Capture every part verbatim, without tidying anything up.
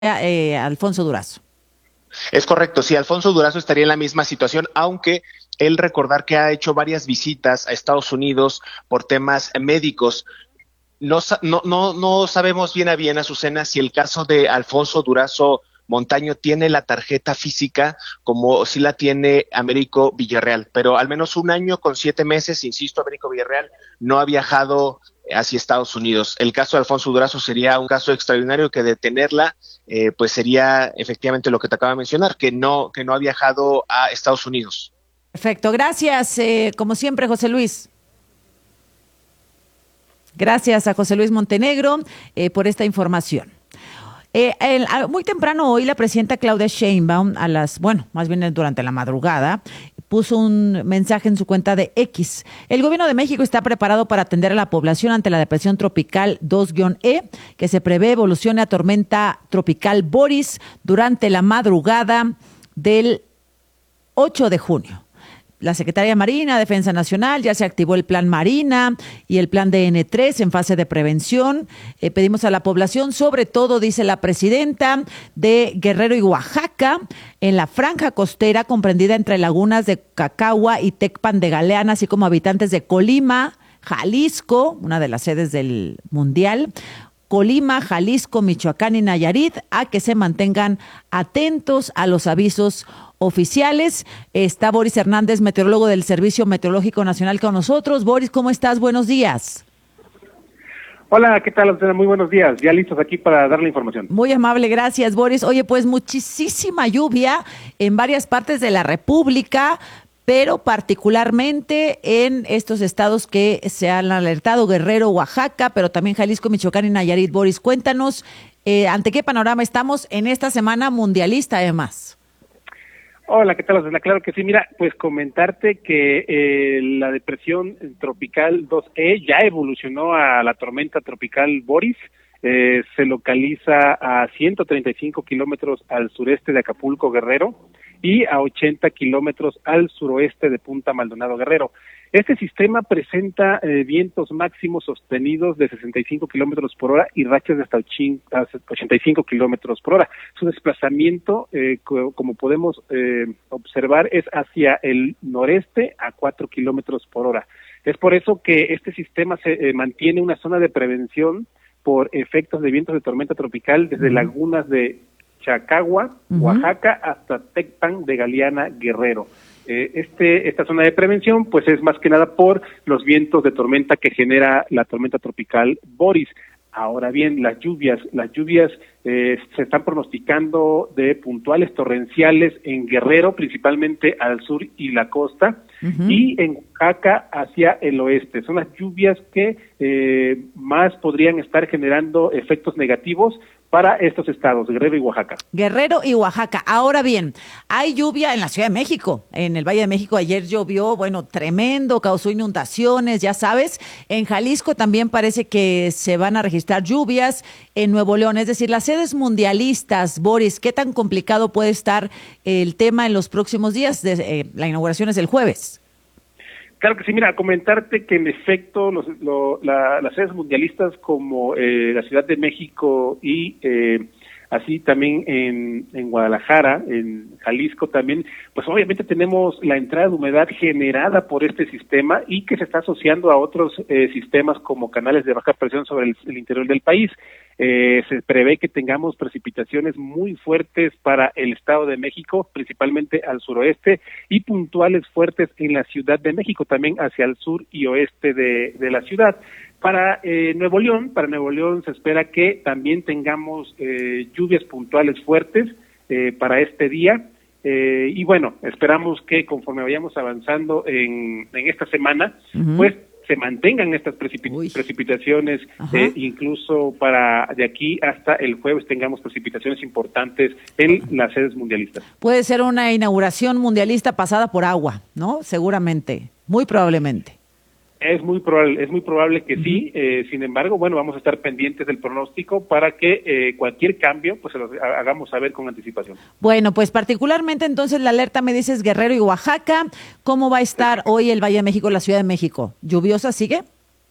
eh, Alfonso Durazo. Es correcto, sí, Alfonso Durazo estaría en la misma situación, aunque él recordar que ha hecho varias visitas a Estados Unidos por temas médicos. No, no, no, no sabemos bien a bien, Azucena, si el caso de Alfonso Durazo Montaño tiene la tarjeta física como si la tiene Américo Villarreal, pero al menos un año con siete meses, insisto, Américo Villarreal no ha viajado hacia Estados Unidos. El caso de Alfonso Durazo sería un caso extraordinario que detenerla, eh, pues sería efectivamente lo que te acabo de mencionar, que no, que no ha viajado a Estados Unidos. Perfecto, gracias, eh, como siempre, José Luis. Gracias a José Luis Montenegro eh, por esta información. Eh, el, a, muy temprano hoy la presidenta Claudia Sheinbaum, a las, bueno, más bien durante la madrugada, puso un mensaje en su cuenta de X. El gobierno de México está preparado para atender a la población ante la depresión tropical dos E, que se prevé evolucione a tormenta tropical Boris durante la madrugada del ocho de junio. La Secretaría de Marina, Defensa Nacional, ya se activó el Plan Marina y el Plan D N tres en fase de prevención. Eh, pedimos a la población, sobre todo, dice la presidenta, de Guerrero y Oaxaca, en la franja costera comprendida entre lagunas de Cacagua y Tecpan de Galeana, así como habitantes de Colima, Jalisco, una de las sedes del Mundial, Colima, Jalisco, Michoacán y Nayarit, a que se mantengan atentos a los avisos oficiales. Está Boris Hernández, meteorólogo del Servicio Meteorológico Nacional, con nosotros. Boris, ¿cómo estás? Buenos días. Hola, ¿qué tal? Muy buenos días. Ya listos aquí para dar la información. Muy amable, gracias, Boris. Oye, pues muchísima lluvia en varias partes de la República, pero particularmente en estos estados que se han alertado, Guerrero, Oaxaca, pero también Jalisco, Michoacán y Nayarit. Boris, cuéntanos, eh, ¿ante qué panorama estamos en esta semana mundialista, además? Hola, ¿qué tal? Osvaldo? Claro que sí. Mira, pues comentarte que eh, la depresión tropical dos E ya evolucionó a la tormenta tropical Boris. Eh, se localiza a ciento treinta y cinco kilómetros al sureste de Acapulco, Guerrero, y a ochenta kilómetros al suroeste de Punta Maldonado, Guerrero. Este sistema presenta eh, vientos máximos sostenidos de sesenta y cinco kilómetros por hora y rachas de hasta ochenta y cinco kilómetros por hora. Su desplazamiento, eh, co como podemos eh, observar, es hacia el noreste a cuatro kilómetros por hora. Es por eso que este sistema se eh, mantiene una zona de prevención por efectos de vientos de tormenta tropical desde uh-huh. lagunas de Chacagua, uh-huh. Oaxaca, hasta Tecpan de Galeana, Guerrero. Eh, este, esta zona de prevención, pues es más que nada por los vientos de tormenta que genera la tormenta tropical Boris. Ahora bien, las lluvias, las lluvias eh, se están pronosticando de puntuales torrenciales en Guerrero, principalmente al sur y la costa, uh-huh. y en Oaxaca hacia el oeste. Son las lluvias que eh, más podrían estar generando efectos negativos para estos estados, Guerrero y Oaxaca. Guerrero y Oaxaca. Ahora bien, hay lluvia en la Ciudad de México, en el Valle de México. Ayer llovió, bueno, tremendo, causó inundaciones, ya sabes. En Jalisco también parece que se van a registrar lluvias. En Nuevo León, es decir, las sedes mundialistas, Boris, ¿qué tan complicado puede estar el tema en los próximos días? De, eh, la inauguración es el jueves. Claro que sí, mira, comentarte que en efecto los, lo, la, las sedes mundialistas como eh, la Ciudad de México y eh, así también en, en Guadalajara, en Jalisco también, pues obviamente tenemos la entrada de humedad generada por este sistema y que se está asociando a otros eh, sistemas como canales de baja presión sobre el, el interior del país. Eh, se prevé que tengamos precipitaciones muy fuertes para el Estado de México, principalmente al suroeste, y puntuales fuertes en la Ciudad de México, también hacia el sur y oeste de, de la ciudad. Para eh, Nuevo León, para Nuevo León se espera que también tengamos eh, lluvias puntuales fuertes eh, para este día. Eh, y bueno, esperamos que conforme vayamos avanzando en, en esta semana, uh-huh. pues se mantengan estas precipit- precipitaciones, eh, incluso para de aquí hasta el jueves tengamos precipitaciones importantes en las sedes mundialistas. Puede ser una inauguración mundialista pasada por agua, ¿no? Seguramente, muy probablemente. Es muy probable, es muy probable que sí. Eh, sin embargo, bueno, vamos a estar pendientes del pronóstico para que eh, cualquier cambio, pues se lo hagamos saber con anticipación. Bueno, pues particularmente entonces la alerta me dices Guerrero y Oaxaca. ¿Cómo va a estar hoy el Valle de México, la Ciudad de México? ¿Lluviosa sigue?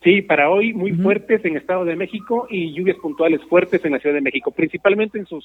Sí, para hoy muy Uh-huh. fuertes en Estado de México y lluvias puntuales fuertes en la Ciudad de México, principalmente en sus